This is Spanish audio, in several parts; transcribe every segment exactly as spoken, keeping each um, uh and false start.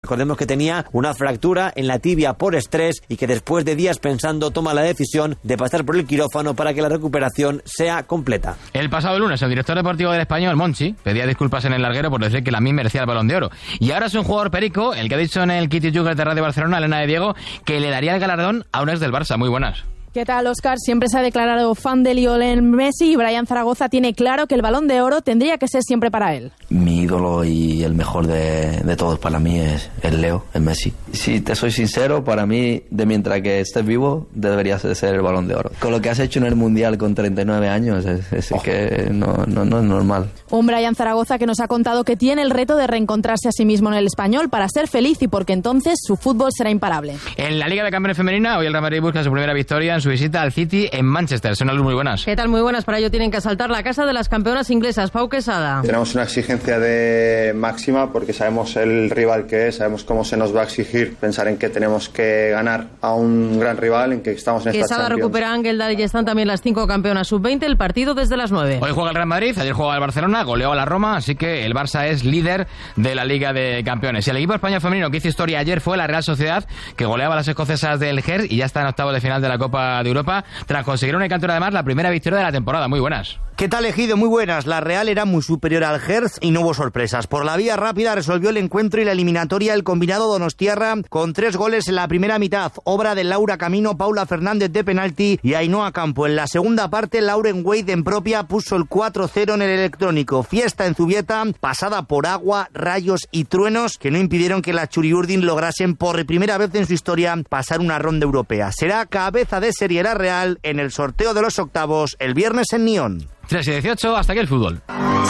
Recordemos que tenía una fractura en la tibia por estrés y que después de días pensando toma la decisión de pasar por el quirófano para que la recuperación sea completa. El pasado lunes el director deportivo del Español, Monchi, pedía disculpas en el larguero por decir que Lamine merecía el Balón de Oro. Y ahora es un jugador perico el que ha dicho en el Kitty Jugger de Radio Barcelona, Elena de Diego, que le daría el galardón a un ex del Barça. Muy buenas. ¿Qué tal, Óscar? Siempre se ha declarado fan de Lionel Messi y Brian Zaragoza tiene claro que el Balón de Oro tendría que ser siempre para él. Mi ídolo y el mejor de, de todos para mí es el Leo, es Messi. Si te soy sincero, para mí, de mientras que estés vivo, deberías de ser el Balón de Oro. Con lo que has hecho en el Mundial con treinta y nueve años, es, es oh. que no, no, no es normal. Un Brian Zaragoza que nos ha contado que tiene el reto de reencontrarse a sí mismo en el Español para ser feliz y porque entonces su fútbol será imparable. En la Liga de Campeones Femenina, hoy el Real Madrid busca su primera victoria en su visita al City en Manchester. Son algo muy buenas. ¿Qué tal? Muy buenas. Para ello tienen que asaltar la casa de las campeonas inglesas. Pau Quesada. Tenemos una exigencia de máxima porque sabemos el rival que es, sabemos cómo se nos va a exigir, pensar en que tenemos que ganar a un gran rival, en que estamos en esta Quesada Champions. recupera a Ángel y están también las cinco campeonas sub veinte, el partido desde las nueve. Hoy juega el Real Madrid, ayer jugaba el Barcelona, goleó a la Roma, así que el Barça es líder de la Liga de Campeones. Y el equipo español femenino que hizo historia ayer fue la Real Sociedad, que goleaba a las escocesas del Gers y ya está en octavos de final de la Copa de Europa, tras conseguir una cantora además la primera victoria de la temporada. Muy buenas. ¿Qué tal, Ejido? Muy buenas. La Real era muy superior al Gers y no hubo sorpresas. Por la vía rápida resolvió el encuentro y la eliminatoria el combinado donostiarra con tres goles en la primera mitad, obra de Laura Camino, Paula Fernández de penalti y Ainhoa Campo. En la segunda parte, Lauren Wade en propia puso el cuatro cero en el electrónico. Fiesta en Zubieta, pasada por agua, rayos y truenos que no impidieron que las Churiurdin lograsen por primera vez en su historia pasar una ronda europea. Será cabeza de serie la Real en el sorteo de los octavos el viernes en Nyon. tres y dieciocho, hasta aquí el fútbol.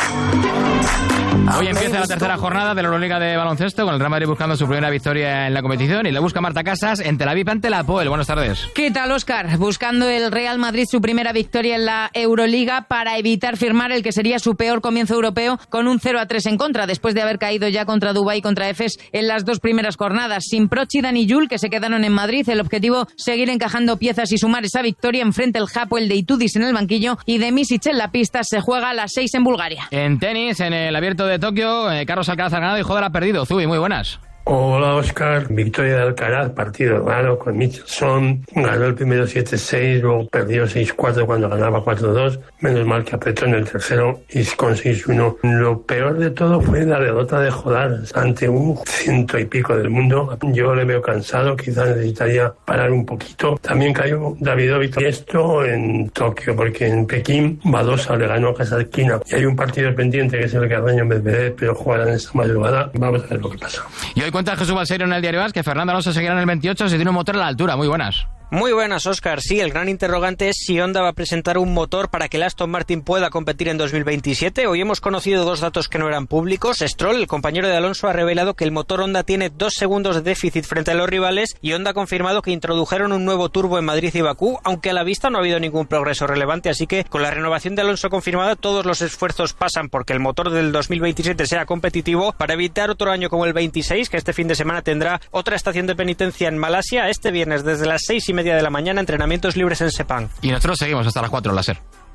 Hoy empieza la tercera jornada de la Euroliga de baloncesto con el Real Madrid buscando su primera victoria en la competición y la busca Marta Casas en Tel Aviv ante la Apoel. Buenas tardes. ¿Qué tal, Óscar? Buscando el Real Madrid su primera victoria en la Euroliga para evitar firmar el que sería su peor comienzo europeo con un cero a tres en contra después de haber caído ya contra Dubái y contra Efes en las dos primeras jornadas. Sin Proch y Dani Jul, que se quedaron en Madrid, el objetivo seguir encajando piezas y sumar esa victoria enfrente el Hapoel de Itudis en el banquillo y de Misic en la pista. Se juega a las seis en Bulgaria. En tenis, en el Abierto de Tokio, eh, Carlos Alcaraz ha ganado y Joder ha perdido. Zubi, muy buenas. Hola, Óscar. Victoria de Alcaraz, partido raro con Michelson. Ganó el primero siete seis, luego perdió seis cuatro cuando ganaba cuatro dos. Menos mal que apretó en el tercero y con seis uno. Lo peor de todo fue la derrota de Jodar ante un ciento y pico del mundo. Yo le veo cansado, quizás necesitaría parar un poquito. También cayó Davidovich. Y esto en Tokio, porque en Pekín Badosa le ganó a Kasatkina. Y hay un partido pendiente que es el Carreño Medvedev, pero jugarán esta madrugada. Vamos a ver lo que pasa. Y hoy cuenta Jesús Balseiro en el Diario As que Fernando Alonso seguirá en el veintiocho si tiene un motor a la altura. Muy buenas. Muy buenas, Óscar. Sí, el gran interrogante es si Honda va a presentar un motor para que el Aston Martin pueda competir en dos mil veintisiete. Hoy hemos conocido dos datos que no eran públicos. Stroll, el compañero de Alonso, ha revelado que el motor Honda tiene dos segundos de déficit frente a los rivales y Honda ha confirmado que introdujeron un nuevo turbo en Madrid y Bakú, aunque a la vista no ha habido ningún progreso relevante. Así que con la renovación de Alonso confirmada, todos los esfuerzos pasan porque el motor del dos mil veintisiete sea competitivo para evitar otro año como el veintiséis, que este fin de semana tendrá otra estación de penitencia en Malasia. Este viernes desde las seis y media de la mañana, entrenamientos libres en Sepang. Y nosotros seguimos hasta las cuatro en la SER.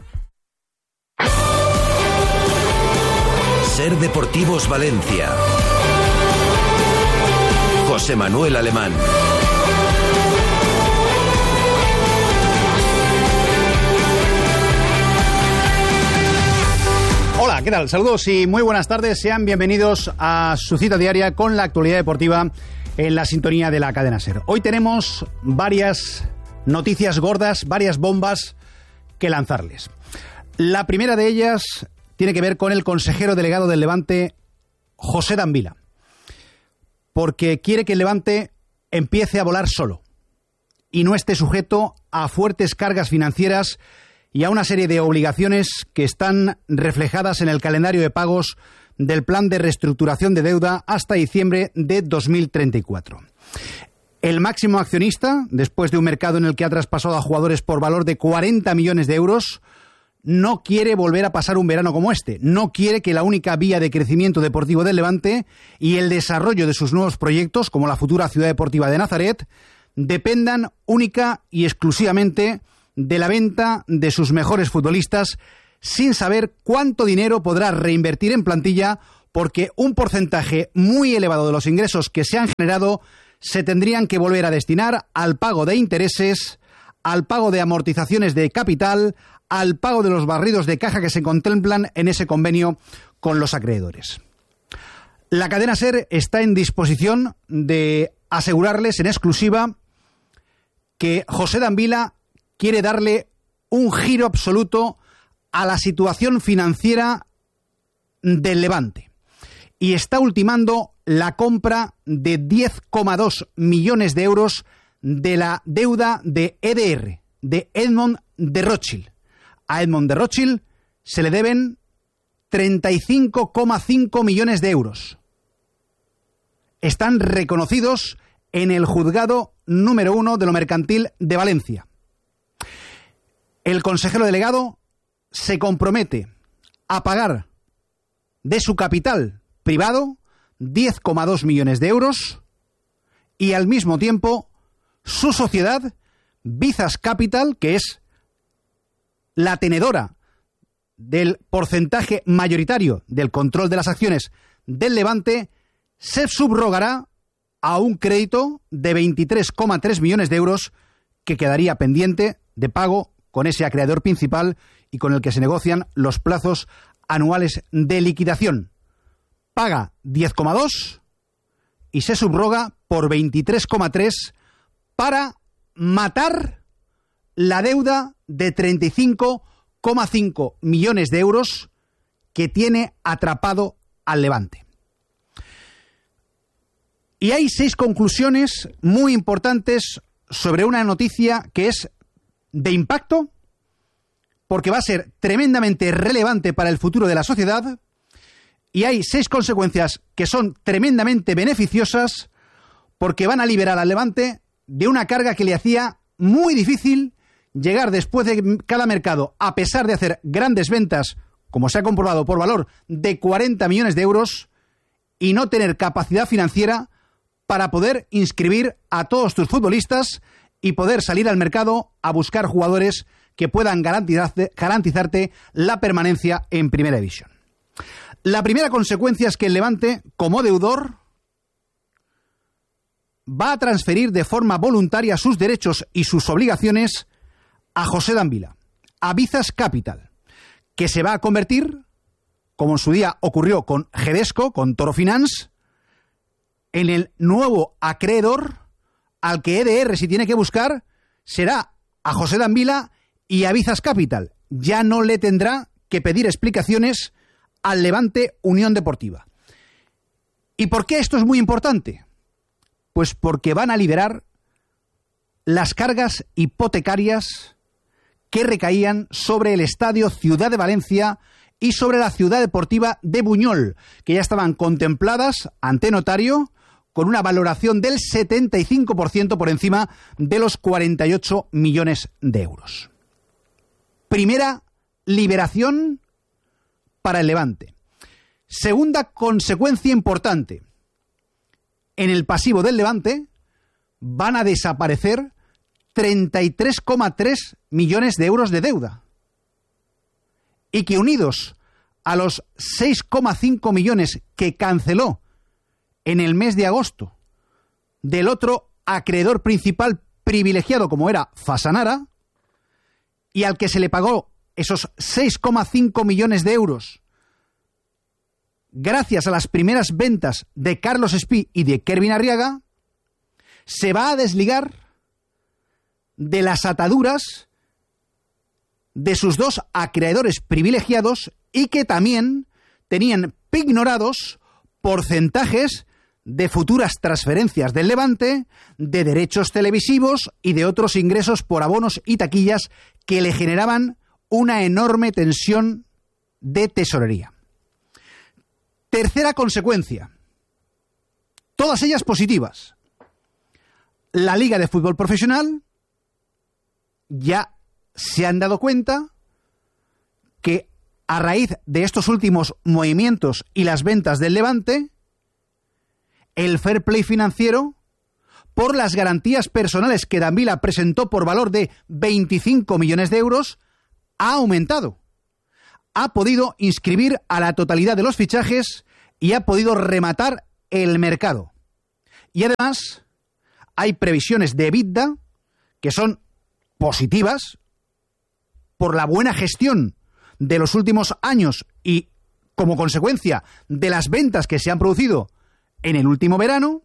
SER Deportivos Valencia. José Manuel Alemán. Hola, ¿qué tal? Saludos y muy buenas tardes. Sean bienvenidos a su cita diaria con la actualidad deportiva en la sintonía de la cadena SER. Hoy tenemos varias noticias gordas, varias bombas que lanzarles. La primera de ellas tiene que ver con el consejero delegado del Levante, José Danvila, porque quiere que el Levante empiece a volar solo y no esté sujeto a fuertes cargas financieras y a una serie de obligaciones que están reflejadas en el calendario de pagos del plan de reestructuración de deuda hasta diciembre de dos mil treinta y cuatro. El máximo accionista, después de un mercado en el que ha traspasado a jugadores por valor de cuarenta millones de euros, no quiere volver a pasar un verano como este. No quiere que la única vía de crecimiento deportivo del Levante y el desarrollo de sus nuevos proyectos, como la futura Ciudad Deportiva de Nazaret, dependan única y exclusivamente de la venta de sus mejores futbolistas, sin saber cuánto dinero podrá reinvertir en plantilla porque un porcentaje muy elevado de los ingresos que se han generado se tendrían que volver a destinar al pago de intereses, al pago de amortizaciones de capital, al pago de los barridos de caja que se contemplan en ese convenio con los acreedores. La cadena SER está en disposición de asegurarles en exclusiva que José Dambila quiere darle un giro absoluto a la situación financiera del Levante y está ultimando la compra de diez coma dos millones de euros de la deuda de E D R, de Edmond de Rothschild. A Edmond de Rothschild se le deben treinta y cinco coma cinco millones de euros. Están reconocidos en el juzgado número uno de lo mercantil de Valencia. El consejero delegado se compromete a pagar de su capital privado diez coma dos millones de euros y al mismo tiempo su sociedad, Vizas Capital, que es la tenedora del porcentaje mayoritario del control de las acciones del Levante, se subrogará a un crédito de veintitrés coma tres millones de euros que quedaría pendiente de pago con ese acreedor principal y con el que se negocian los plazos anuales de liquidación. Paga diez coma dos y se subroga por veintitrés coma tres para matar la deuda de treinta y cinco coma cinco millones de euros que tiene atrapado al Levante. Y hay seis conclusiones muy importantes sobre una noticia que es de impacto, porque va a ser tremendamente relevante para el futuro de la sociedad, y hay seis consecuencias que son tremendamente beneficiosas, porque van a liberar al Levante de una carga que le hacía muy difícil llegar después de cada mercado, a pesar de hacer grandes ventas, como se ha comprobado, por valor de cuarenta millones de euros, y no tener capacidad financiera para poder inscribir a todos tus futbolistas y poder salir al mercado a buscar jugadores que puedan garantizarte, garantizarte la permanencia en Primera División. La primera consecuencia es que el Levante, como deudor, va a transferir de forma voluntaria sus derechos y sus obligaciones a José Dambila, a Vizas Capital, que se va a convertir, como en su día ocurrió con Gedesco, con Toro Finance, en el nuevo acreedor al que E D R, si tiene que buscar, será a José Dambila y a Vizas Capital. Ya no le tendrá que pedir explicaciones al Levante Unión Deportiva. ¿Y por qué esto es muy importante? Pues porque van a liberar las cargas hipotecarias que recaían sobre el Estadio Ciudad de Valencia y sobre la Ciudad Deportiva de Buñol, que ya estaban contempladas ante notario con una valoración del setenta y cinco por ciento por encima de los cuarenta y ocho millones de euros. Primera liberación para el Levante. Segunda consecuencia importante. En el pasivo del Levante van a desaparecer treinta y tres coma tres millones de euros de deuda. Y que unidos a los seis coma cinco millones que canceló en el mes de agosto del otro acreedor principal privilegiado como era Fasanara, y al que se le pagó esos seis coma cinco millones de euros gracias a las primeras ventas de Carlos Espí y de Kervin Arriaga, se va a desligar de las ataduras de sus dos acreedores privilegiados y que también tenían pignorados porcentajes de futuras transferencias del Levante, de derechos televisivos y de otros ingresos por abonos y taquillas que le generaban una enorme tensión de tesorería. Tercera consecuencia, todas ellas positivas. La Liga de Fútbol Profesional ya se han dado cuenta que a raíz de estos últimos movimientos y las ventas del Levante, el fair play financiero, por las garantías personales que Dambila presentó por valor de veinticinco millones de euros, ha aumentado. Ha podido inscribir a la totalidad de los fichajes y ha podido rematar el mercado. Y además hay previsiones de EBITDA que son positivas por la buena gestión de los últimos años y como consecuencia de las ventas que se han producido en el último verano,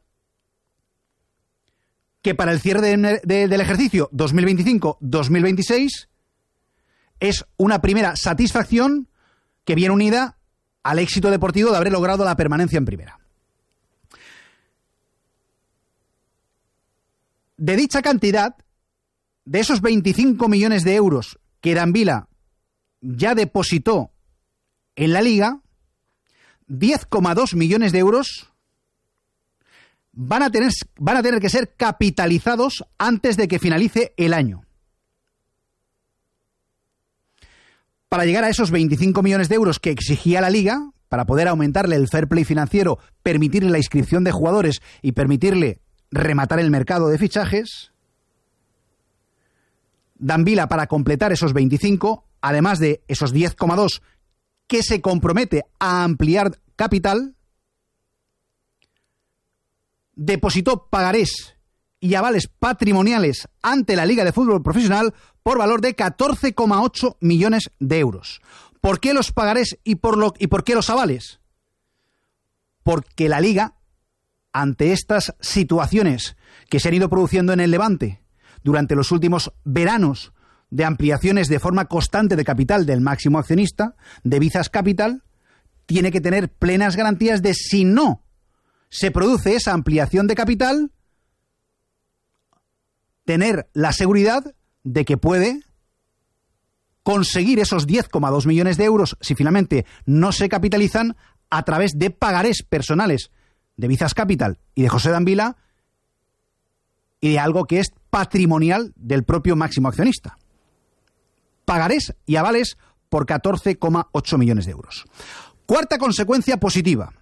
que para el cierre de, de, del ejercicio dos mil veinticinco dos mil veintiséis es una primera satisfacción que viene unida al éxito deportivo de haber logrado la permanencia en primera. De dicha cantidad, de esos veinticinco millones de euros que Danvila ya depositó en la Liga, diez coma dos millones de euros van a tener, van a tener que ser capitalizados antes de que finalice el año. Para llegar a esos veinticinco millones de euros que exigía la Liga, para poder aumentarle el fair play financiero, permitirle la inscripción de jugadores y permitirle rematar el mercado de fichajes, Danvila, para completar esos veinticinco, además de esos diez coma dos que se compromete a ampliar capital, depositó pagarés y avales patrimoniales ante la Liga de Fútbol Profesional por valor de catorce coma ocho millones de euros. ¿Por qué los pagarés y por, lo, y por qué los avales? Porque la Liga, ante estas situaciones que se han ido produciendo en el Levante durante los últimos veranos de ampliaciones de forma constante de capital del máximo accionista, de Vizas Capital, tiene que tener plenas garantías de si no se produce esa ampliación de capital, tener la seguridad de que puede conseguir esos diez coma dos millones de euros si finalmente no se capitalizan a través de pagarés personales de Vizas Capital y de José Danvila y de algo que es patrimonial del propio máximo accionista. Pagarés y avales por catorce coma ocho millones de euros. Cuarta consecuencia positiva.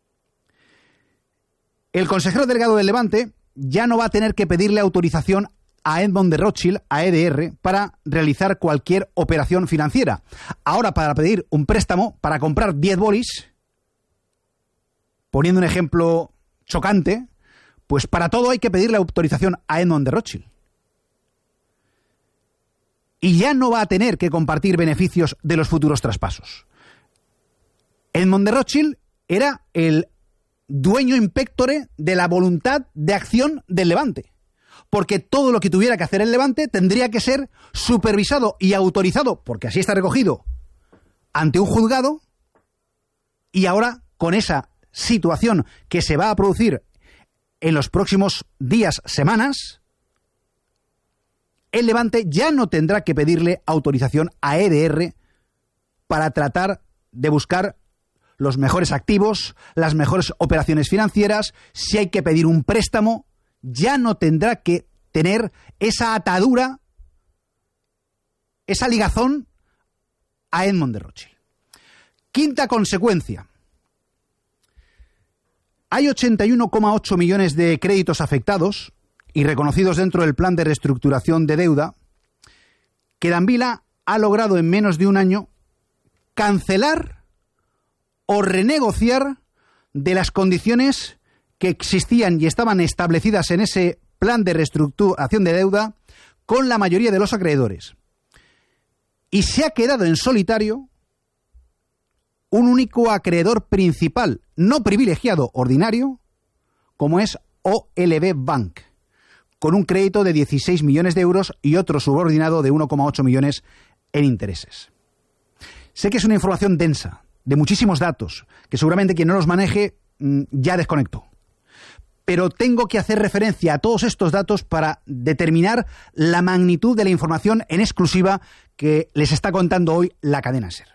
El consejero delegado del Levante ya no va a tener que pedirle autorización a Edmond de Rothschild, a E D R, para realizar cualquier operación financiera. Ahora, para pedir un préstamo, para comprar diez bolis, poniendo un ejemplo chocante, pues para todo hay que pedirle autorización a Edmond de Rothschild. Y ya no va a tener que compartir beneficios de los futuros traspasos. Edmond de Rothschild era el dueño in pectore de la voluntad de acción del Levante, porque todo lo que tuviera que hacer el Levante tendría que ser supervisado y autorizado, porque así está recogido, ante un juzgado, y ahora con esa situación que se va a producir en los próximos días, semanas, el Levante ya no tendrá que pedirle autorización a E D R para tratar de buscar los mejores activos, las mejores operaciones financieras. Si hay que pedir un préstamo, ya no tendrá que tener esa atadura, esa ligazón a Edmond de Rothschild. Quinta consecuencia. Hay ochenta y uno coma ocho millones de créditos afectados y reconocidos dentro del plan de reestructuración de deuda que Danvila ha logrado en menos de un año cancelar o renegociar de las condiciones que existían y estaban establecidas en ese plan de reestructuración de deuda con la mayoría de los acreedores. Y se ha quedado en solitario un único acreedor principal, no privilegiado, ordinario, como es O L B Bank, con un crédito de dieciséis millones de euros y otro subordinado de uno coma ocho millones en intereses. Sé que es una información densa, de muchísimos datos, que seguramente quien no los maneje mmm, ya desconectó. Pero tengo que hacer referencia a todos estos datos para determinar la magnitud de la información en exclusiva que les está contando hoy la cadena SER.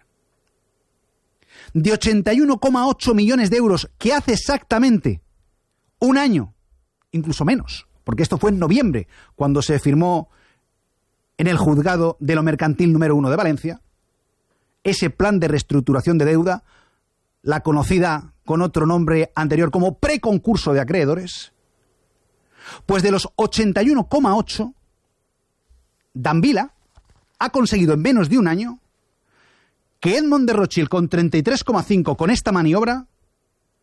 De ochenta y uno coma ocho millones de euros que hace exactamente un año, incluso menos, porque esto fue en noviembre, cuando se firmó en el juzgado de lo mercantil número uno de Valencia, ese plan de reestructuración de deuda, la conocida con otro nombre anterior como preconcurso de acreedores, pues de los ochenta y uno coma ocho, Danvila ha conseguido en menos de un año que Edmond de Rothschild con treinta y tres coma cinco con esta maniobra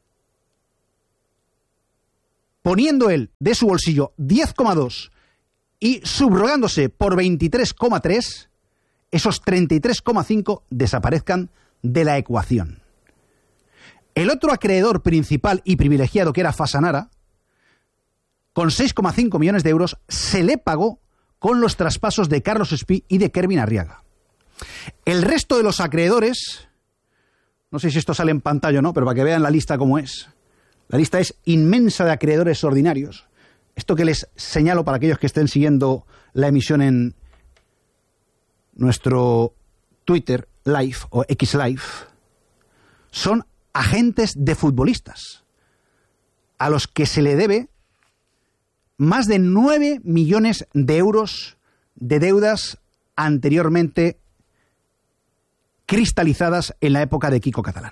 poniendo él de su bolsillo diez coma dos y subrogándose por veintitrés coma tres, esos treinta y tres coma cinco desaparezcan de la ecuación. El otro acreedor principal y privilegiado, que era Fasanara, con seis coma cinco millones de euros, se le pagó con los traspasos de Carlos Espí y de Kervin Arriaga. El resto de los acreedores, no sé si esto sale en pantalla o no, pero para que vean la lista cómo es. La lista es inmensa de acreedores ordinarios. Esto que les señalo para aquellos que estén siguiendo la emisión en nuestro Twitter Live o X Live, son agentes de futbolistas a los que se le debe más de nueve millones de euros de deudas anteriormente cristalizadas en la época de Kiko Catalán.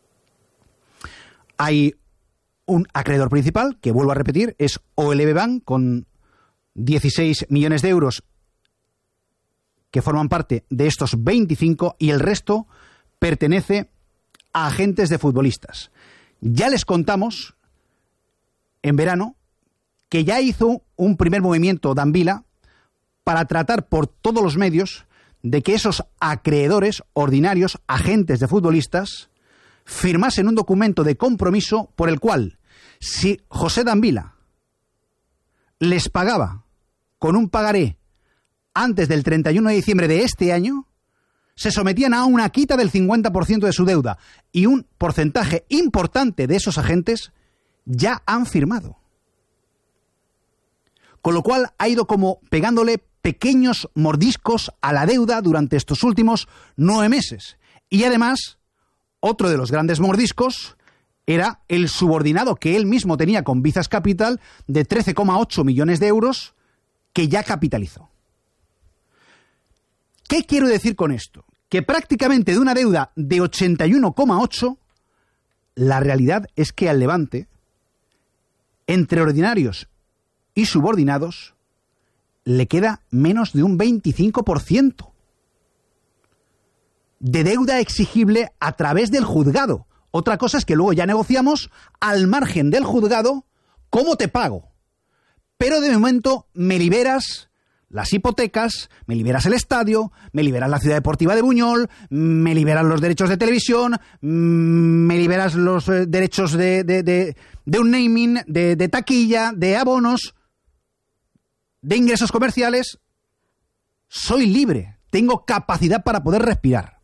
Hay un acreedor principal, que vuelvo a repetir, es O L B Bank, con dieciséis millones de euros que forman parte de estos veinticinco, y el resto pertenece a agentes de futbolistas. Ya les contamos en verano que ya hizo un primer movimiento Danvila para tratar por todos los medios de que esos acreedores ordinarios, agentes de futbolistas, firmasen un documento de compromiso por el cual, si José Danvila les pagaba con un pagaré antes del treinta y uno de diciembre de este año, se sometían a una quita del cincuenta por ciento de su deuda, y un porcentaje importante de esos agentes ya han firmado. Con lo cual ha ido como pegándole pequeños mordiscos a la deuda durante estos últimos nueve meses. Y además, otro de los grandes mordiscos era el subordinado que él mismo tenía con Vizas Capital de trece coma ocho millones de euros que ya capitalizó. ¿Qué quiero decir con esto? Que prácticamente de una deuda de ochenta y uno coma ocho, la realidad es que al Levante, entre ordinarios y subordinados, le queda menos de un veinticinco por ciento de deuda exigible a través del juzgado. Otra cosa es que luego ya negociamos al margen del juzgado cómo te pago. Pero de momento me liberas las hipotecas, me liberas el estadio, me liberas la ciudad deportiva de Buñol, me liberas los derechos de televisión, me liberas los eh, derechos de, de, de, de un naming, de, de taquilla, de abonos, de ingresos comerciales. Soy libre, tengo capacidad para poder respirar.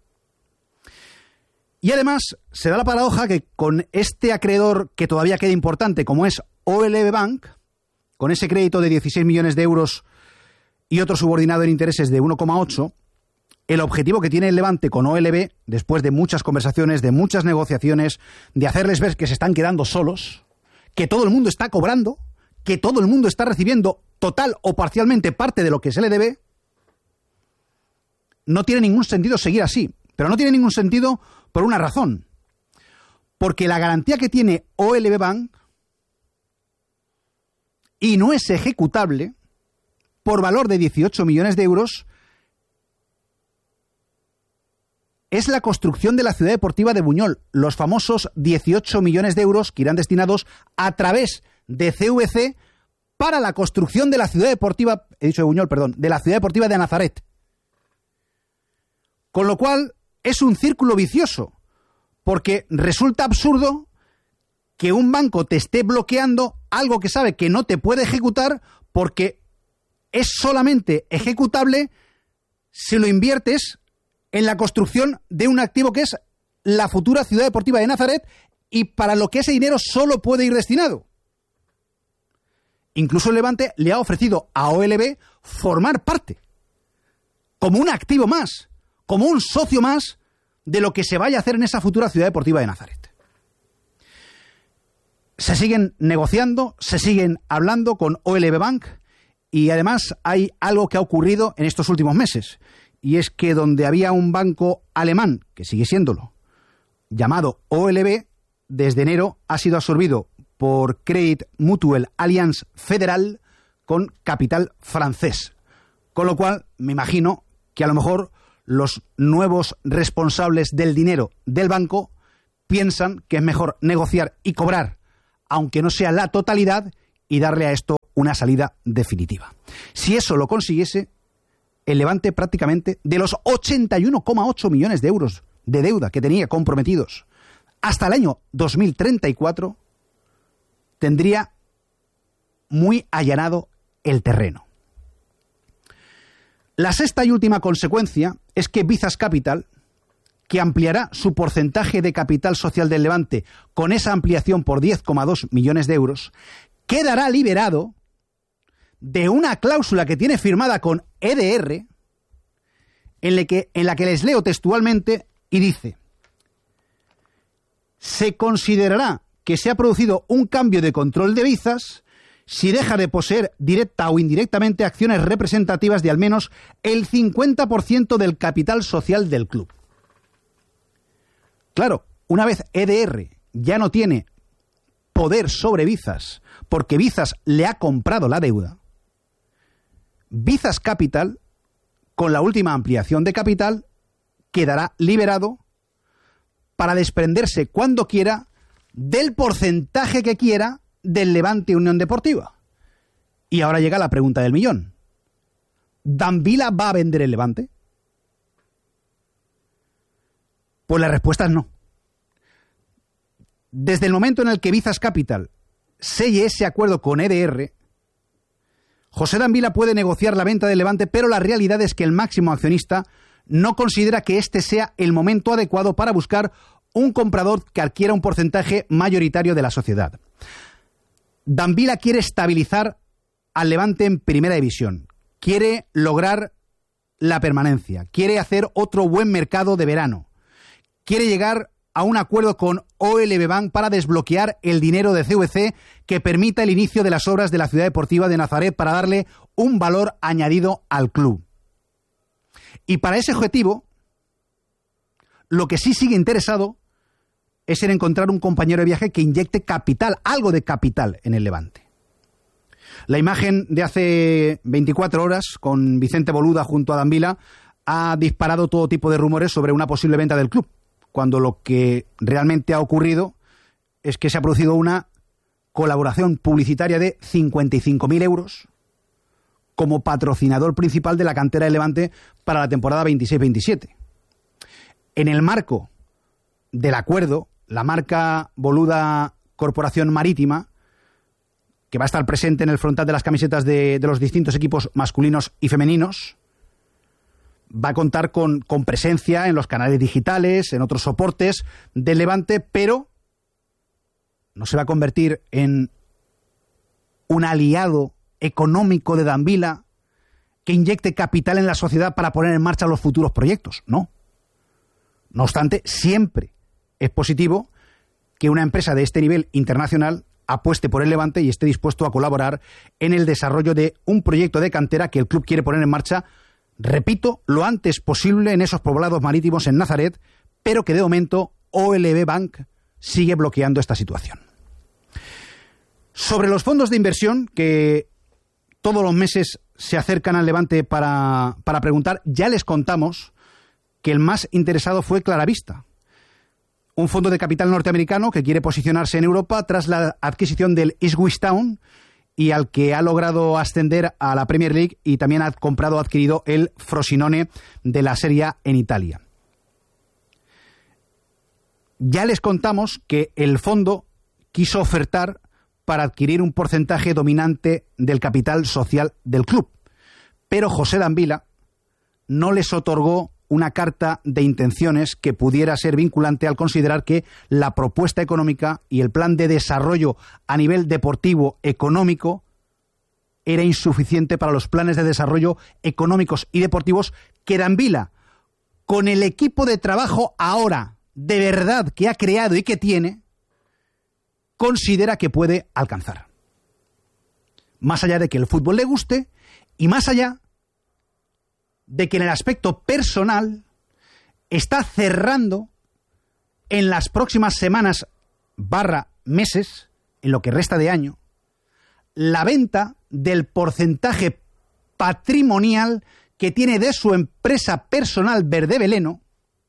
Y además se da la paradoja que con este acreedor que todavía queda importante, como es O L B Bank, con ese crédito de dieciséis millones de euros y otro subordinado en intereses de uno coma ocho, el objetivo que tiene el Levante con O L B, después de muchas conversaciones, de muchas negociaciones, de hacerles ver que se están quedando solos, que todo el mundo está cobrando, que todo el mundo está recibiendo total o parcialmente parte de lo que se le debe, no tiene ningún sentido seguir así. Pero no tiene ningún sentido por una razón. Porque la garantía que tiene O L B Bank, y no es ejecutable, por valor de dieciocho millones de euros, es la construcción de la ciudad deportiva de Buñol. Los famosos dieciocho millones de euros que irán destinados a través de C V C para la construcción de la ciudad deportiva, he dicho de Buñol, perdón, de la ciudad deportiva de Nazaret. Con lo cual es un círculo vicioso, porque resulta absurdo que un banco te esté bloqueando algo que sabe que no te puede ejecutar, porque es solamente ejecutable si lo inviertes en la construcción de un activo que es la futura ciudad deportiva de Nazaret, y para lo que ese dinero solo puede ir destinado. Incluso el Levante le ha ofrecido a O L B formar parte, como un activo más, como un socio más de lo que se vaya a hacer en esa futura ciudad deportiva de Nazaret. Se siguen negociando, se siguen hablando con O L B Bank, y además hay algo que ha ocurrido en estos últimos meses, y es que donde había un banco alemán, que sigue siéndolo, llamado O L B, desde enero ha sido absorbido por Credit Mutuel Alliance Federal con capital francés. Con lo cual, me imagino que a lo mejor los nuevos responsables del dinero del banco piensan que es mejor negociar y cobrar, aunque no sea la totalidad, y darle a esto una salida definitiva. Si eso lo consiguiese, el Levante prácticamente de los ochenta y uno coma ocho millones de euros de deuda que tenía comprometidos hasta el año dos mil treinta y cuatro, tendría muy allanado el terreno. La sexta y última consecuencia es que Vizas Capital, que ampliará su porcentaje de capital social del Levante con esa ampliación por diez coma dos millones de euros, quedará liberado de una cláusula que tiene firmada con E D R, en la que, en la que les leo textualmente y dice: se considerará que se ha producido un cambio de control de Vizas si deja de poseer directa o indirectamente acciones representativas de al menos el cincuenta por ciento del capital social del club. Claro, una vez E D R ya no tiene poder sobre Vizas porque Vizas le ha comprado la deuda, Vizas Capital, con la última ampliación de capital, quedará liberado para desprenderse cuando quiera del porcentaje que quiera del Levante Unión Deportiva. Y ahora llega la pregunta del millón. ¿Dambila va a vender el Levante? Pues la respuesta es no. Desde el momento en el que Vizas Capital selle ese acuerdo con E D R, José Dambila puede negociar la venta del Levante, pero la realidad es que el máximo accionista no considera que este sea el momento adecuado para buscar un comprador que adquiera un porcentaje mayoritario de la sociedad. Dambila quiere estabilizar al Levante en primera división, quiere lograr la permanencia, quiere hacer otro buen mercado de verano, quiere llegar a un acuerdo con O L B Bank para desbloquear el dinero de C V C que permita el inicio de las obras de la Ciudad Deportiva de Nazaret para darle un valor añadido al club. Y para ese objetivo, lo que sí sigue interesado es en encontrar un compañero de viaje que inyecte capital, algo de capital en el Levante. La imagen de hace veinticuatro horas con Vicente Boluda junto a Dambila ha disparado todo tipo de rumores sobre una posible venta del club, cuando lo que realmente ha ocurrido es que se ha producido una colaboración publicitaria de cincuenta y cinco mil euros como patrocinador principal de la cantera del Levante para la temporada veintiséis veintisiete. En el marco del acuerdo, la marca Boluda Corporación Marítima, que va a estar presente en el frontal de las camisetas de, de los distintos equipos masculinos y femeninos, va a contar con, con presencia en los canales digitales, en otros soportes del Levante, pero no se va a convertir en un aliado económico de Dambila que inyecte capital en la sociedad para poner en marcha los futuros proyectos. No. No obstante, siempre es positivo que una empresa de este nivel internacional apueste por el Levante y esté dispuesto a colaborar en el desarrollo de un proyecto de cantera que el club quiere poner en marcha, repito, lo antes posible en esos poblados marítimos en Nazaret, pero que de momento O L B Bank sigue bloqueando esta situación. Sobre los fondos de inversión que todos los meses se acercan al Levante para, para preguntar, ya les contamos que el más interesado fue Claravista, un fondo de capital norteamericano que quiere posicionarse en Europa tras la adquisición del Ipswich Town y al que ha logrado ascender a la Premier League y también ha comprado o adquirido el Frosinone de la Serie A en Italia. Ya les contamos que el fondo quiso ofertar para adquirir un porcentaje dominante del capital social del club, pero José Dambila no les otorgó una carta de intenciones que pudiera ser vinculante al considerar que la propuesta económica y el plan de desarrollo a nivel deportivo económico era insuficiente para los planes de desarrollo económicos y deportivos que Dambila, con el equipo de trabajo ahora de verdad que ha creado y que tiene, considera que puede alcanzar. Más allá de que el fútbol le guste y más allá de que en el aspecto personal está cerrando en las próximas semanas barra meses, en lo que resta de año, la venta del porcentaje patrimonial que tiene de su empresa personal Verde Veleno,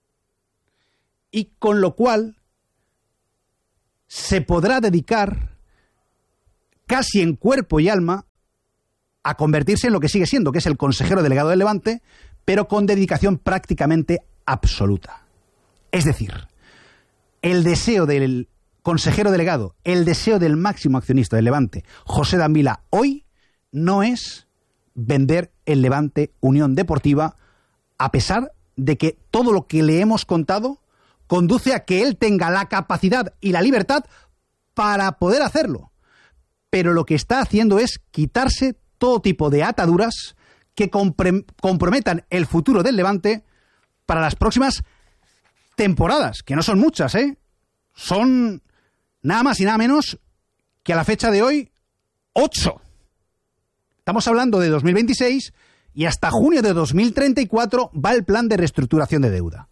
y con lo cual se podrá dedicar casi en cuerpo y alma a convertirse en lo que sigue siendo, que es el consejero delegado del Levante, pero con dedicación prácticamente absoluta. Es decir, el deseo del consejero delegado, el deseo del máximo accionista del Levante, José Dambila, hoy no es vender el Levante Unión Deportiva, a pesar de que todo lo que le hemos contado conduce a que él tenga la capacidad y la libertad para poder hacerlo. Pero lo que está haciendo es quitarse todo tipo de ataduras que compre- comprometan el futuro del Levante para las próximas temporadas, que no son muchas, ¿eh? Son nada más y nada menos que a la fecha de hoy, ocho. Estamos hablando de dos mil veintiséis y hasta junio de dos mil treinta y cuatro va el plan de reestructuración de deuda.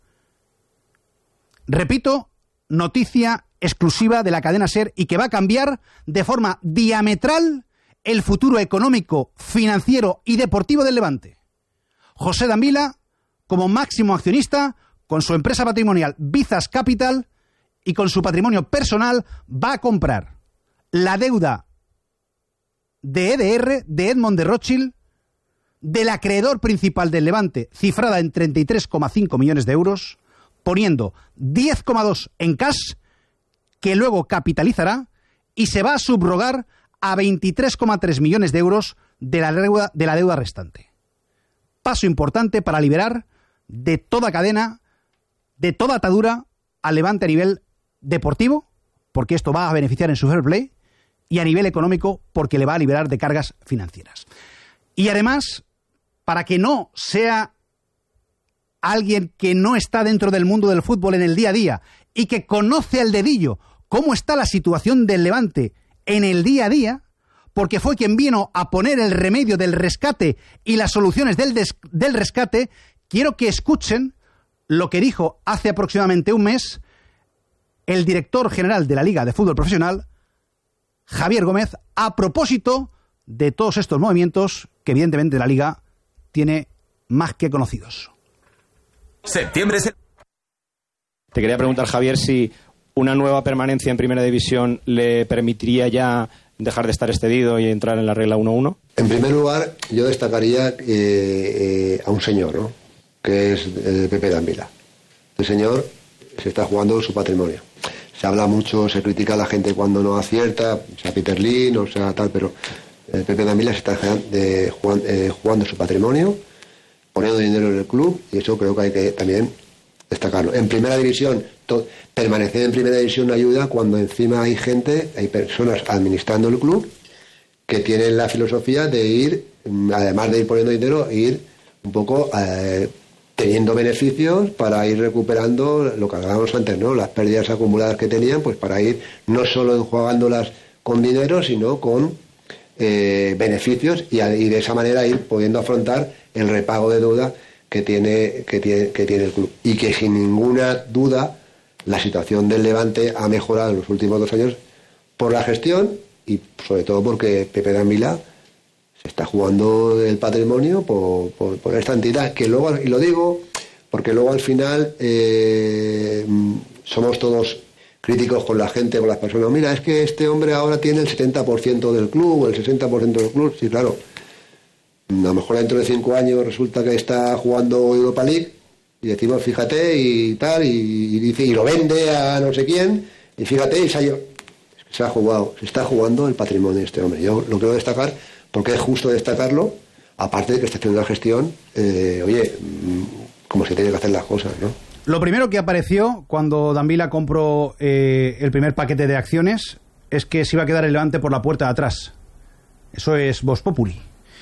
Repito, noticia exclusiva de la cadena SER y que va a cambiar de forma diametral el futuro económico, financiero y deportivo del Levante. José Dambila, como máximo accionista, con su empresa patrimonial Bizas Capital y con su patrimonio personal, va a comprar la deuda de E D R, de Edmond de Rothschild, del acreedor principal del Levante, cifrada en treinta y tres coma cinco millones de euros, poniendo diez coma dos en cash, que luego capitalizará y se va a subrogar a veintitrés coma tres millones de euros de la deuda, de la deuda restante. Paso importante para liberar de toda cadena, de toda atadura al Levante a nivel deportivo, porque esto va a beneficiar en su fair play, y a nivel económico, porque le va a liberar de cargas financieras. Y además, para que no sea alguien que no está dentro del mundo del fútbol en el día a día y que conoce al dedillo cómo está la situación del Levante en el día a día, porque fue quien vino a poner el remedio del rescate y las soluciones del, des- del rescate, quiero que escuchen lo que dijo hace aproximadamente un mes el director general de la Liga de Fútbol Profesional, Javier Gómez, a propósito de todos estos movimientos que evidentemente la Liga tiene más que conocidos. Septiembre es el... Te quería preguntar, Javier, si una nueva permanencia en Primera División le permitiría ya dejar de estar excedido y entrar en la regla uno uno. En primer lugar, yo destacaría eh, eh, a un señor, ¿no?, que es eh, Pepe Dambila. Este señor se está jugando su patrimonio. Se habla mucho, se critica a la gente cuando no acierta, sea Peter Lin o sea tal, pero eh, Pepe Dambila se está de, jugando, eh, jugando su patrimonio, poniendo dinero en el club, y eso creo que hay que también destacarlo. En Primera División, to, permanecer en Primera División no ayuda cuando encima hay gente, hay personas administrando el club que tienen la filosofía de ir, además de ir poniendo dinero, ir un poco eh, teniendo beneficios para ir recuperando lo que hablábamos antes, ¿no?, las pérdidas acumuladas que tenían, pues para ir no solo enjuagándolas con dinero, sino con eh, beneficios y, y de esa manera ir pudiendo afrontar el repago de deuda que tiene, que tiene, que tiene el club. Y que sin ninguna duda la situación del Levante ha mejorado en los últimos dos años por la gestión y sobre todo porque Pepe Dambila se está jugando el patrimonio por, por, por esta entidad, que luego, y lo digo porque luego al final eh, somos todos críticos con la gente, con las personas. Mira, es que este hombre ahora tiene el setenta por ciento del club, o el sesenta por ciento del club. Sí, claro. A lo mejor dentro de cinco años resulta que está jugando Europa League y decimos, fíjate, y tal, y, y dice, y lo vende a no sé quién, y fíjate, y se ha, se ha jugado, se está jugando el patrimonio de este hombre. Yo lo quiero destacar porque es justo destacarlo, aparte de que está haciendo la gestión, eh, oye, como se tienen que hacer las cosas, ¿no? Lo primero que apareció cuando Dambila compró eh, el primer paquete de acciones es que se iba a quedar el Levante por la puerta de atrás. Eso es Vox Populi.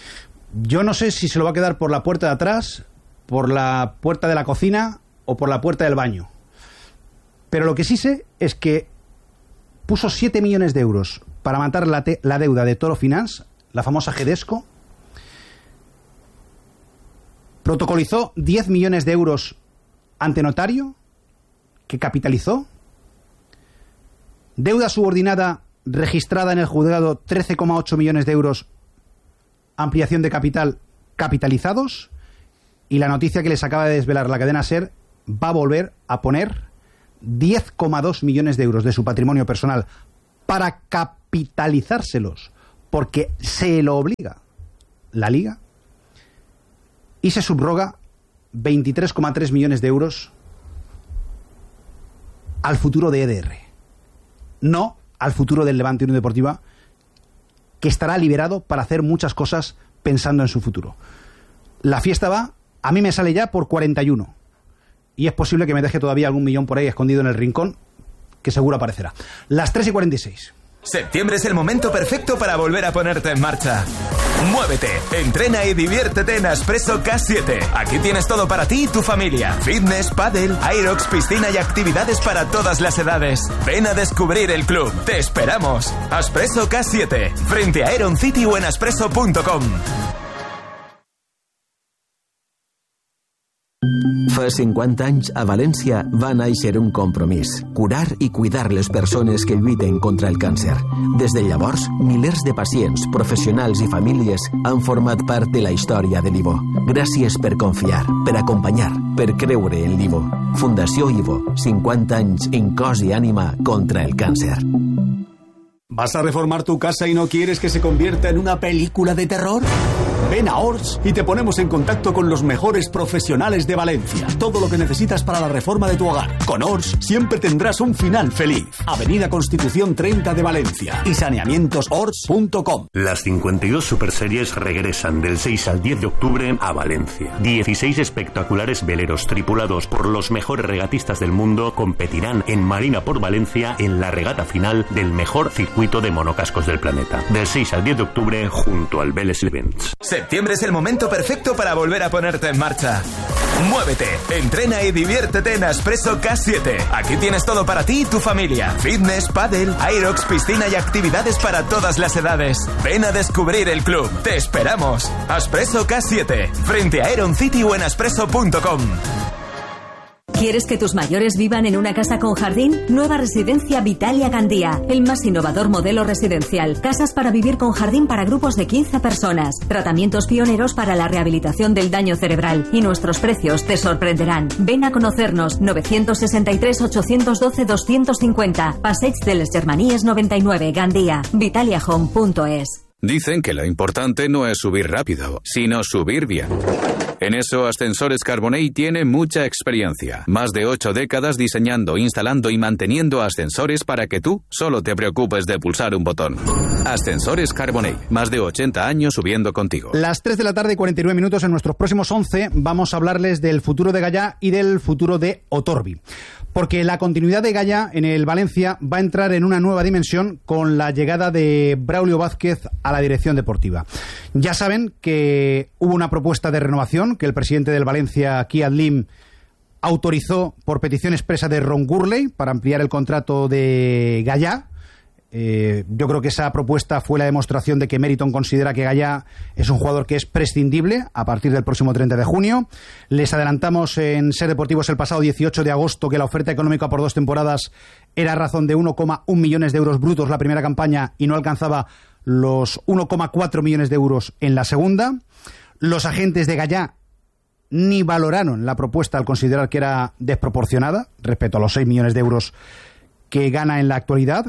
Yo no sé si se lo va a quedar por la puerta de atrás, por la puerta de la cocina o por la puerta del baño. Pero lo que sí sé es que puso siete millones de euros para matar la, te- la deuda de Toro Finance, la famosa Gedesco. Protocolizó diez millones de euros ante notario, que capitalizó. Deuda subordinada registrada en el juzgado, trece coma ocho millones de euros, ampliación de capital, capitalizados. Y la noticia que les acaba de desvelar la cadena SER, va a volver a poner diez coma dos millones de euros de su patrimonio personal para capitalizárselos porque se lo obliga la Liga y se subroga veintitrés coma tres millones de euros al futuro de E D R, no al futuro del Levante Unión Deportiva, que estará liberado para hacer muchas cosas pensando en su futuro. La fiesta va, a mí me sale ya por cuarenta y uno, y es posible que me deje todavía algún millón por ahí escondido en el rincón, que seguro aparecerá. Las tres y cuarenta y seis. Septiembre es el momento perfecto para volver a ponerte en marcha. Muévete, entrena y diviértete en Aspresso K siete. Aquí tienes todo para ti y tu familia. Fitness, pádel, aerox, piscina y actividades para todas las edades. Ven a descubrir el club. Te esperamos. Aspresso K siete, frente a Aeron City o en aspresso punto com. Fa cinquanta anys, a València va néixer un compromís: curar i cuidar les persones que lluiten contra el càncer. Des de llavors, milers de pacients, professionals i famílies han format part de la història de l'Ivo. Gràcies per confiar, per acompanyar, per creure en l'Ivo. Fundació Ivo, cinquanta anys en cos i ànima contra el càncer. ¿Vas a reformar tu casa y no quieres que se convierta en una película de terror? Ven a Ors y te ponemos en contacto con los mejores profesionales de Valencia. Todo lo que necesitas para la reforma de tu hogar. Con Ors siempre tendrás un final feliz. Avenida Constitución treinta de Valencia y saneamientos ors punto com. Las cincuenta y dos superseries regresan del seis al diez de octubre a Valencia. dieciséis espectaculares veleros tripulados por los mejores regatistas del mundo competirán en Marina por Valencia en la regata final del mejor circuito de monocascos del planeta. Del seis al diez de octubre junto al Vélez Events. Septiembre es el momento perfecto para volver a ponerte en marcha. Muévete, entrena y diviértete en Aspresso K siete. Aquí tienes todo para ti y tu familia. Fitness, pádel, aerox, piscina y actividades para todas las edades. Ven a descubrir el club. Te esperamos. Aspresso K siete, frente a Aeron City o en aspresso punto com. ¿Quieres que tus mayores vivan en una casa con jardín? Nueva residencia Vitalia Gandía, el más innovador modelo residencial. Casas para vivir con jardín para grupos de quince personas. Tratamientos pioneros para la rehabilitación del daño cerebral. Y nuestros precios te sorprenderán. Ven a conocernos. novecientos sesenta y tres, ochocientos doce, doscientos cincuenta. Passeig de les Germanies noventa y nueve, Gandía. Vitalia Home punto es. Dicen que lo importante no es subir rápido, sino subir bien. En eso, Ascensores Carbonell tiene mucha experiencia. Más de ocho décadas diseñando, instalando y manteniendo ascensores para que tú solo te preocupes de pulsar un botón. Ascensores Carbonell, más de ochenta años subiendo contigo. Las tres de la tarde y cuarenta y nueve minutos. En nuestros próximos once vamos a hablarles del futuro de Gallá y del futuro de Otorbi. Porque la continuidad de Gallá en el Valencia va a entrar en una nueva dimensión con la llegada de Braulio Vázquez a la dirección deportiva. Ya saben que hubo una propuesta de renovación que el presidente del Valencia, Kiad Lim, autorizó por petición expresa de Ron Gurley para ampliar el contrato de Gallá. Eh, yo creo que esa propuesta fue la demostración de que Meriton considera que Gallá es un jugador que es prescindible a partir del próximo treinta de junio. Les adelantamos en Ser Deportivos el pasado dieciocho de agosto que la oferta económica por dos temporadas era a razón de uno coma uno millones de euros brutos la primera campaña y no alcanzaba los uno coma cuatro millones de euros en la segunda. Los agentes de Gallá ni valoraron la propuesta al considerar que era desproporcionada respecto a los seis millones de euros que gana en la actualidad.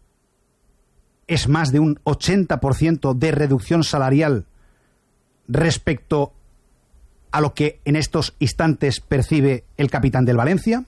Es más de un ochenta por ciento de reducción salarial respecto a lo que en estos instantes percibe el capitán del Valencia.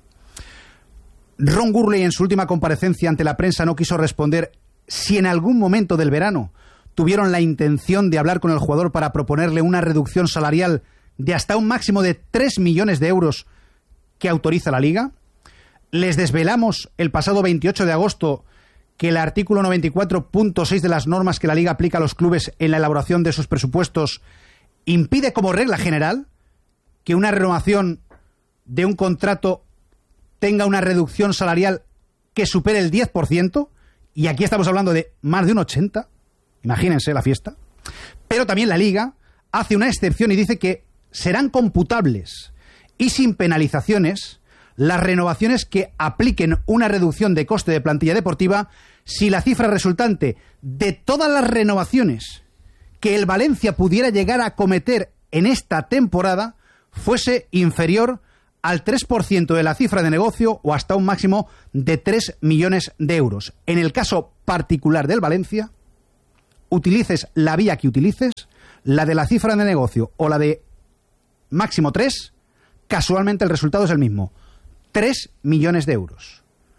Ron Gurley en su última comparecencia ante la prensa no quiso responder si en algún momento del verano tuvieron la intención de hablar con el jugador para proponerle una reducción salarial de hasta un máximo de tres millones de euros que autoriza la Liga. Les desvelamos el pasado veintiocho de agosto que el artículo noventa y cuatro punto seis de las normas que la Liga aplica a los clubes en la elaboración de sus presupuestos impide como regla general que una renovación de un contrato tenga una reducción salarial que supere el diez por ciento, y aquí estamos hablando de más de un ochenta por ciento, imagínense la fiesta. Pero también la Liga hace una excepción y dice que serán computables y sin penalizaciones las renovaciones que apliquen una reducción de coste de plantilla deportiva si la cifra resultante de todas las renovaciones que el Valencia pudiera llegar a acometer en esta temporada fuese inferior al tres por ciento de la cifra de negocio o hasta un máximo de tres millones de euros. En el caso particular del Valencia, utilices la vía que utilices, la de la cifra de negocio o la de máximo tres, casualmente el resultado es el mismo. tres millones de euros.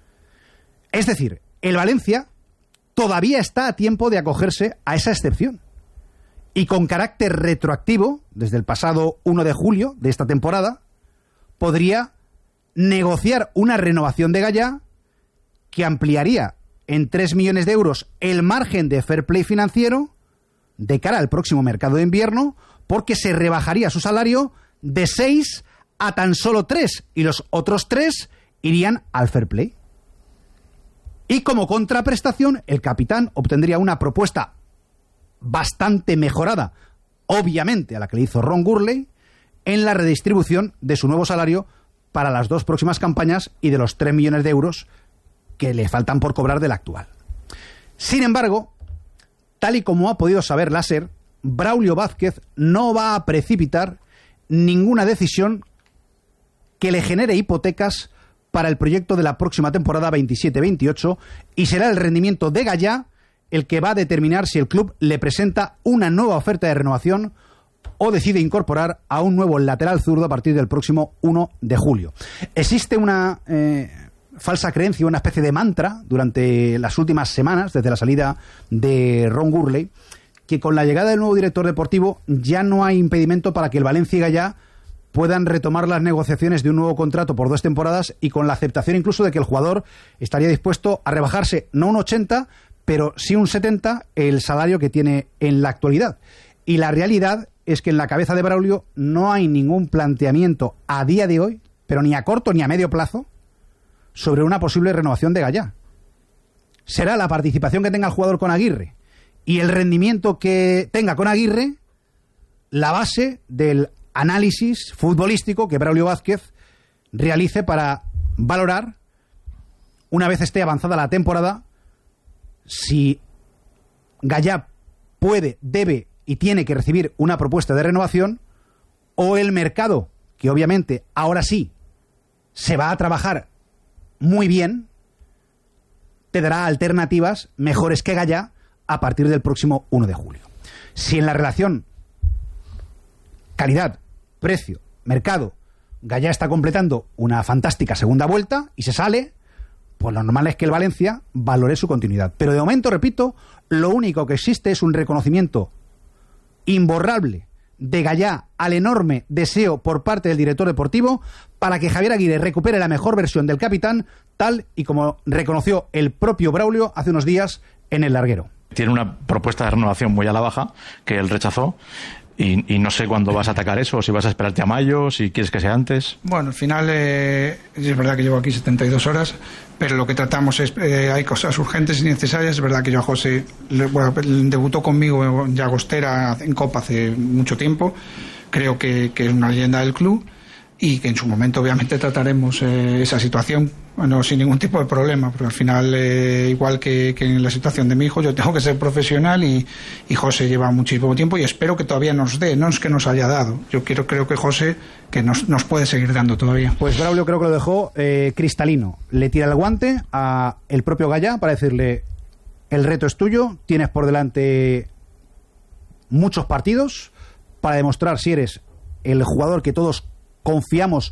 Es decir, el Valencia todavía está a tiempo de acogerse a esa excepción. Y con carácter retroactivo, desde el pasado uno de julio de esta temporada, podría negociar una renovación de Gallá que ampliaría en tres millones de euros el margen de fair play financiero de cara al próximo mercado de invierno, porque se rebajaría su salario de seis a tan solo tres, y los otros tres irían al fair play. Y como contraprestación, el capitán obtendría una propuesta bastante mejorada, obviamente a la que le hizo Ron Gurley, en la redistribución de su nuevo salario para las dos próximas campañas y de los tres millones de euros que le faltan por cobrar del actual. Sin embargo, tal y como ha podido saber la SER, Braulio Vázquez no va a precipitar ninguna decisión que le genere hipotecas para el proyecto de la próxima temporada veintisiete veintiocho, y será el rendimiento de Gallá el que va a determinar si el club le presenta una nueva oferta de renovación o decide incorporar a un nuevo lateral zurdo a partir del próximo uno de julio. Existe una eh, falsa creencia, una especie de mantra durante las últimas semanas, desde la salida de Ron Gurley, que con la llegada del nuevo director deportivo ya no hay impedimento para que el Valencia y Gallá puedan retomar las negociaciones de un nuevo contrato por dos temporadas, y con la aceptación incluso de que el jugador estaría dispuesto a rebajarse no un ochenta, pero sí un setenta el salario que tiene en la actualidad. Y la realidad es que en la cabeza de Braulio no hay ningún planteamiento a día de hoy, pero ni a corto ni a medio plazo, sobre una posible renovación de Gallá. Será la participación que tenga el jugador con Aguirre y el rendimiento que tenga con Aguirre la base del análisis futbolístico que Braulio Vázquez realice para valorar, una vez esté avanzada la temporada, si Gallá puede, debe y tiene que recibir una propuesta de renovación, o el mercado, que obviamente ahora sí se va a trabajar muy bien, te dará alternativas mejores que Gallá a partir del próximo uno de julio. Si en la relación calidad, precio, mercado, Gallá está completando una fantástica segunda vuelta y se sale, pues lo normal es que el Valencia valore su continuidad. Pero de momento, repito, lo único que existe es un reconocimiento imborrable de Gallá al enorme deseo por parte del director deportivo para que Javier Aguirre recupere la mejor versión del capitán, tal y como reconoció el propio Braulio hace unos días en el larguero. Tiene una propuesta de renovación muy a la baja que él rechazó. Y, y no sé cuándo vas a atacar eso, si vas a esperarte a mayo, si quieres que sea antes. Bueno, al final eh, es verdad que llevo aquí setenta y dos horas, pero lo que tratamos es, eh, hay cosas urgentes y necesarias. Es verdad que yo a José, le, bueno, debutó conmigo en Llagostera en Copa hace mucho tiempo, creo que, que es una leyenda del club, y que en su momento obviamente trataremos eh, esa situación, bueno, sin ningún tipo de problema, porque al final, eh, igual que, que en la situación de mi hijo, yo tengo que ser profesional, y, y José lleva muchísimo tiempo y espero que todavía nos dé, no es que nos haya dado. Yo quiero, creo que José que nos, nos puede seguir dando todavía. Pues Braulio creo que lo dejó eh, cristalino. Le tira el guante a el propio Gallá para decirle: el reto es tuyo, tienes por delante muchos partidos para demostrar si eres el jugador que todos confiamos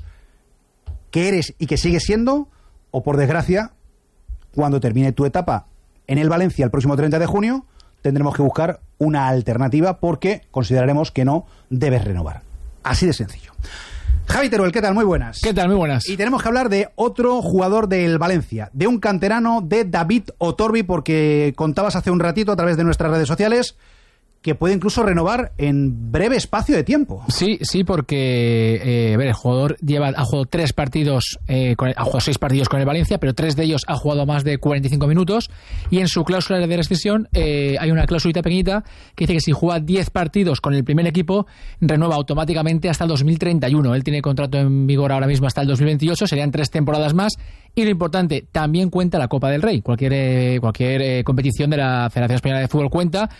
que eres y que sigues siendo, o por desgracia, cuando termine tu etapa en el Valencia el próximo treinta de junio, tendremos que buscar una alternativa porque consideraremos que no debes renovar. Así de sencillo. Javi Teruel, ¿qué tal? Muy buenas. ¿Qué tal? Muy buenas. Y tenemos que hablar de otro jugador del Valencia, de un canterano de David Otorbi, porque contabas hace un ratito a través de nuestras redes sociales que puede incluso renovar en breve espacio de tiempo. Sí, sí, porque eh, a ver, el jugador lleva, ha jugado tres partidos, eh, con el, ha jugado seis partidos con el Valencia, pero tres de ellos ha jugado más de cuarenta y cinco minutos, y en su cláusula de rescisión eh, hay una cláusulita pequeñita que dice que si juega diez partidos con el primer equipo, renueva automáticamente hasta el dos mil treinta y uno. Él tiene contrato en vigor ahora mismo hasta el dos mil veintiocho, serían tres temporadas más, y lo importante, también cuenta la Copa del Rey. Cualquier, eh, cualquier eh, competición de la Federación Española de Fútbol cuenta.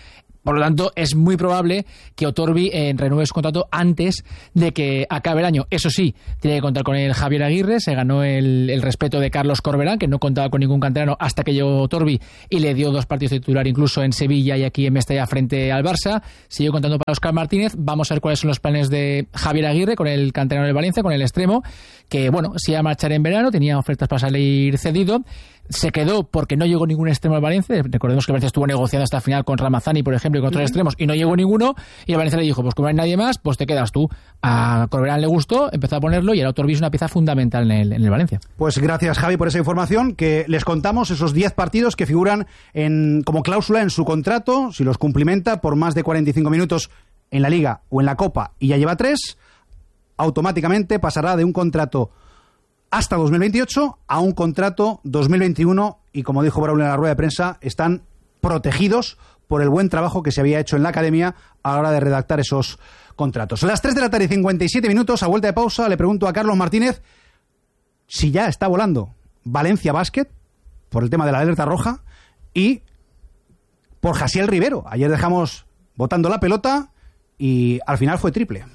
Por lo tanto, es muy probable que Otorbi eh, renueve su contrato antes de que acabe el año. Eso sí, tiene que contar con el Javier Aguirre, se ganó el, el respeto de Carlos Corberán, que no contaba con ningún canterano hasta que llegó Otorbi y le dio dos partidos de titular incluso en Sevilla y aquí en Mestalla frente al Barça. Siguió contando para Óscar Martínez. Vamos a ver cuáles son los planes de Javier Aguirre con el canterano del Valencia, con el extremo, que bueno, se iba a marchar en verano, tenía ofertas para salir cedido. Se quedó porque no llegó ningún extremo al Valencia. Recordemos que el Valencia estuvo negociando hasta el final con Ramazani, por ejemplo, y con otros uh-huh. extremos, y no llegó ninguno. Y el Valencia le dijo, pues como no hay nadie más, pues te quedas tú. A Corberán le gustó, empezó a ponerlo, y el Otorbi es una pieza fundamental en el, en el Valencia. Pues gracias, Javi, por esa información, que les contamos esos diez partidos que figuran en, como cláusula en su contrato. Si los cumplimenta por más de cuarenta y cinco minutos en la Liga o en la Copa y ya lleva tres, automáticamente pasará de un contrato hasta dos mil veintiocho a un contrato dos mil veintiuno, y como dijo Braulio en la rueda de prensa, están protegidos por el buen trabajo que se había hecho en la academia a la hora de redactar esos contratos. Las tres de la tarde y cincuenta y siete minutos, a vuelta de pausa, le pregunto a Carlos Martínez si ya está volando Valencia Basket por el tema de la alerta roja y por Jasiel Rivero. Ayer dejamos botando la pelota y al final fue triple.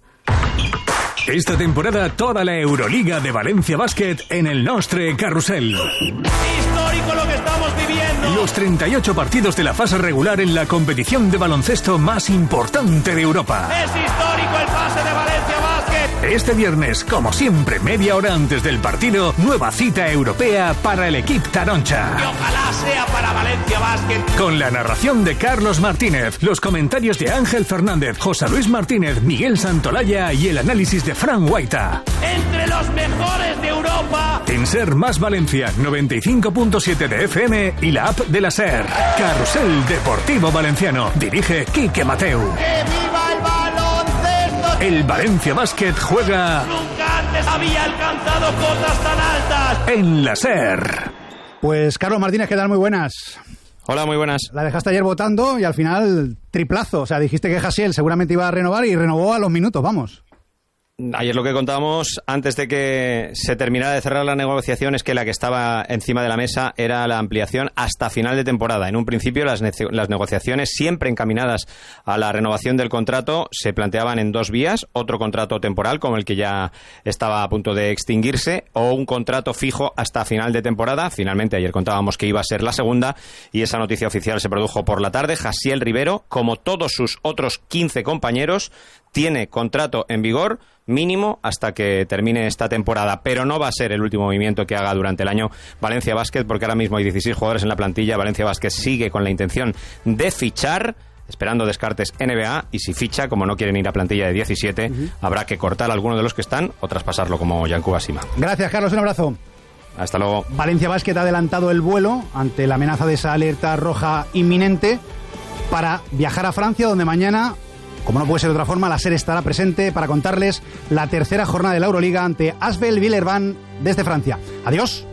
Esta temporada toda la Euroliga de Valencia Basket en el Nostre Carrusel. Histórico lo que estamos viviendo. Los treinta y ocho partidos de la fase regular en la competición de baloncesto más importante de Europa. Es histórico el pase de Valencia Basket. Este viernes, como siempre, media hora antes del partido, nueva cita europea para el equipo Taroncha. Y ojalá sea para Valencia Basket. Con la narración de Carlos Martínez, los comentarios de Ángel Fernández, José Luis Martínez, Miguel Santolaya y el análisis de Fran Guaita. Entre los mejores de Europa. En Ser Más Valencia, noventa y cinco punto siete de F M y la app de la Ser. Carrusel Deportivo Valenciano. Dirige Quique Mateu. ¡Que viva el baloncesto! El Valencia Basket juega... Nunca antes había alcanzado cotas tan altas. En la Ser. Pues Carlos Martínez, ¿qué tal? Muy buenas. Hola, muy buenas. La dejaste ayer votando y al final triplazo. O sea, dijiste que Jasiel seguramente iba a renovar y renovó a los minutos, vamos. Ayer lo que contábamos antes de que se terminara de cerrar la negociación es que la que estaba encima de la mesa era la ampliación hasta final de temporada. En un principio las, ne- las negociaciones, siempre encaminadas a la renovación del contrato, se planteaban en dos vías: otro contrato temporal como el que ya estaba a punto de extinguirse, o un contrato fijo hasta final de temporada. Finalmente ayer contábamos que iba a ser la segunda, y esa noticia oficial se produjo por la tarde. Jasiel Rivero, como todos sus otros quince compañeros, tiene contrato en vigor mínimo hasta que termine esta temporada, pero no va a ser el último movimiento que haga durante el año Valencia Basket, porque ahora mismo hay dieciséis jugadores en la plantilla. Valencia Basket sigue con la intención de fichar, esperando descartes N B A, y si ficha, como no quieren ir a plantilla de diecisiete, uh-huh. habrá que cortar a alguno de los que están o traspasarlo, como Yankuba Sima. Gracias, Carlos, un abrazo. Hasta luego. Valencia Basket ha adelantado el vuelo ante la amenaza de esa alerta roja inminente para viajar a Francia, donde mañana, como no puede ser de otra forma, la SER estará presente para contarles la tercera jornada de la Euroliga ante Asvel Villeurbanne desde Francia. Adiós.